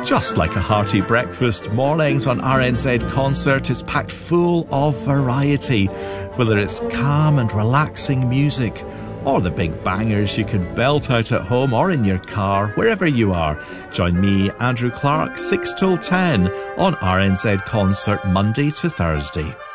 Just like a hearty breakfast, mornings on RNZ Concert is packed full of variety, whether it's calm and relaxing music or the big bangers you can belt out at home or in your car, wherever you are. Join me, Andrew Clark, 6 till 10 on RNZ Concert, Monday to Thursday.